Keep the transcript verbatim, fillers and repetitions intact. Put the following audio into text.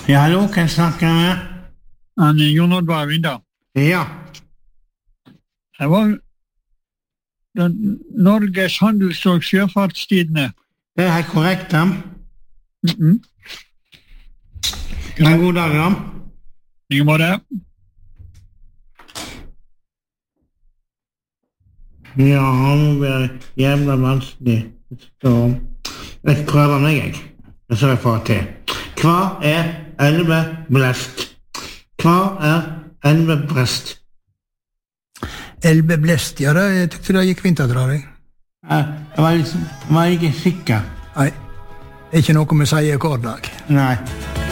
Ja, hallo, kan jeg snakke med? Han er Jon Oddvar Vinda. Ja. Jeg var den Norges handels- og sjøfartstidende. Det er helt korrekt, da. Mm-mm. En god dag, da. I måte. Ja, det blir jævla vanskelig. Så jeg prøver meg, jeg. Det så jeg får til. Hva er elveblest? Hva er elvebrest? Elveblest, ja, det, jeg tykte det gikk fint å dra deg. Jeg var, litt, var ikke sikker. Nei, det er ikke noe vi sier i akkordlag. Nei.